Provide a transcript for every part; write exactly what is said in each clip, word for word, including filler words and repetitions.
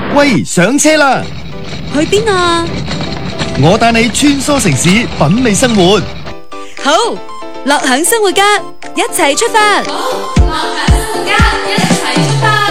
喂，上車啦！ 去邊啊？ 我帶你穿梭城市，品味生活。 好，樂享生活家，一齊出發。 好，樂享生活家，一齊出發。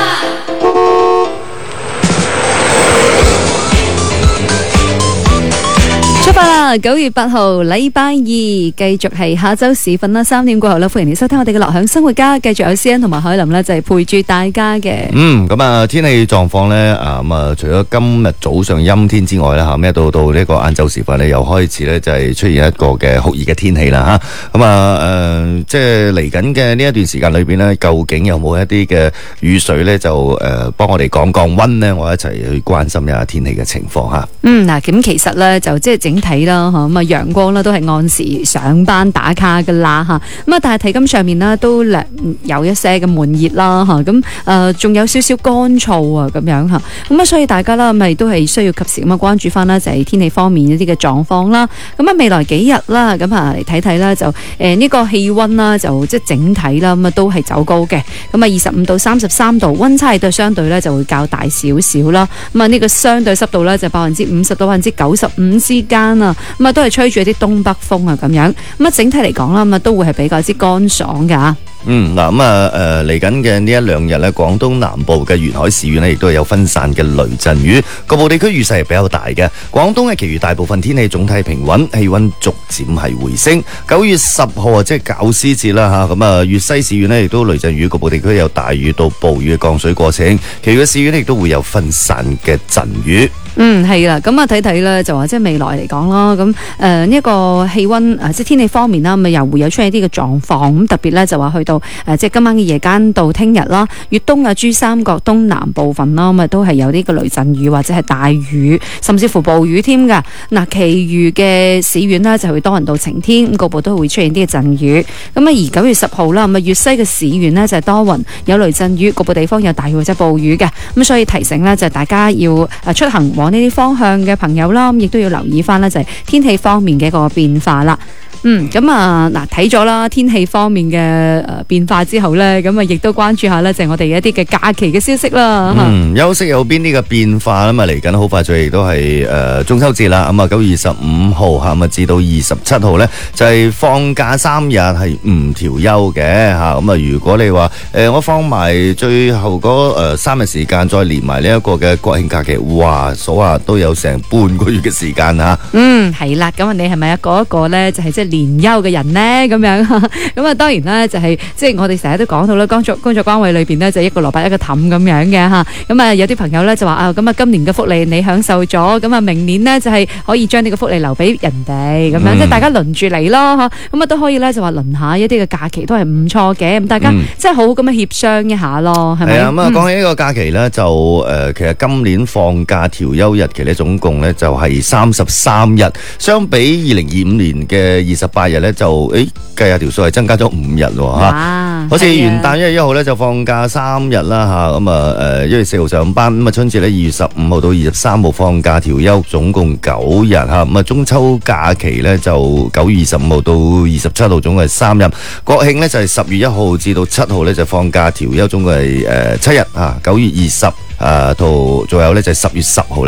出發啦！九月八號禮拜二，繼續係下晝時分啦，三點過後啦，歡迎你收聽我哋嘅樂享生活家，繼續有思恩同埋海林呢，就係陪住大家嘅。 嗯，咁啊，天氣狀況呢，啊咁啊，除咗今日早上陰天之外啦，吓咩到到呢個晏晝時分呢，又開始呢，就係出現一個嘅酷熱嘅天氣啦，吓咁啊，誒，即係嚟緊嘅呢一段時間裏邊呢，究竟有冇一啲嘅雨水呢？就誒幫我哋降降溫呢？我一齊去關心一下天氣嘅情況吓。 嗯，嗱，咁其實呢，就即係整體啦，咁啊陽光啦都係按時上班打卡噶啦吓，咁啊但係體感上面呢，都略有一些嘅悶熱啦吓，咁誒仲有少少乾燥啊咁樣吓，咁啊所以大家啦咪都係需要及時咁啊關注翻啦，就係天氣方面一啲嘅狀況啦。咁啊未來幾日啦，咁啊嚟睇睇啦，就誒呢個氣溫啦，就即係整體啦，咁啊都係走高嘅。咁啊二十五到三十三度，溫差對相對咧就會較大少少啦。咁啊呢個相對濕度咧就百分之五十到百分之九十五之間啊，咁啊都係吹住一啲東北風啊咁樣。咁啊整體嚟講啦，咁啊都會係比較之乾爽噶。 嗯，嗱咁啊，誒嚟緊嘅呢一兩日咧，廣東南部嘅沿海市縣咧，亦都係有分散嘅雷陣雨，局部地區雨勢係比較大嘅。廣東嘅其餘大部分天氣總體平穩，氣溫逐漸係回升。九月十號啊，即係教師節啦吓，咁啊粵西市縣咧亦都雷陣雨，局部地區有大雨到暴雨嘅降水過程，其餘嘅市縣咧亦都會有分散嘅陣雨。 嗯，係啦，咁啊睇睇咧就話即係未來嚟講啦，咁誒呢一個氣溫誒即係天氣方面啦，咁又會有出現啲嘅狀況，咁特別咧就話去到誒即係今晚嘅夜間到聽日啦，粵東啊珠三角東南部分啦，咁啊都係有啲嘅雷陣雨或者係大雨，甚至乎暴雨添噶。嗱，其餘嘅市縣呢，就會多雲到晴天，咁局部都會出現啲嘅陣雨。咁啊而九月十號啦，咁啊粵西嘅市縣呢，就係多雲有雷陣雨，局部地方有大雨或者暴雨嘅。咁所以提醒呢，就係大家要誒出行往呢啲方向嘅朋友啦，咁亦都要留意翻呢，就係天氣方面嘅一個變化啦。嗯，咁啊，嗱睇咗啦，天氣方面嘅誒變化之後呢，咁啊亦都關注下呢，就係我哋一啲嘅假期嘅消息啦。 嗯，休息有邊啲嘅變化啦？咁啊嚟緊好快就亦都係誒中秋節啦。咁啊九月十五號吓，咁啊至到二十七號呢，就係放假三日係唔調休嘅吓。咁啊如果你話誒我放埋最後嗰誒三日時間，再連埋呢一個嘅國慶假期，哇，數下都有成半個月嘅時間吓。 嗯，係啦，咁啊你係咪一個一個呢？就係即係年休嘅人呢？咁樣咁啊當然啦，就係即係我哋成日都講到啦，工作工作崗位裏邊呢，就一個蘿蔔一個氹咁樣嘅吓。咁啊有啲朋友呢，就話啊，咁啊今年嘅福利你享受咗，咁啊明年呢，就係可以將呢個福利留俾人哋咁樣，嗯、即係大家輪住嚟咯吓。咁啊都可以呢，就話輪下一啲嘅假期都係唔錯嘅，咁大家即係好好咁樣協商一下咯，係咪？係啊， 咁啊講起呢個假期呢，就誒、呃、其實今年放假調休日期呢，總共呢就係三十三日，相比二零二五年嘅二十八日呢，就誒計下條數係增加咗五日喎吓。好似元旦一月一號呢，就放假三日啦吓，咁啊誒一月四號上班，咁啊春節呢，二月十五號到二十三號放假調休，總共九日吓。咁啊中秋假期呢，就九月二十五號到二十七號，總共係三日。國慶呢，就係十月一號至到七號呢，就放假調休，總共係誒七日啊。九月二十誒到，仲有呢，就係十月十號。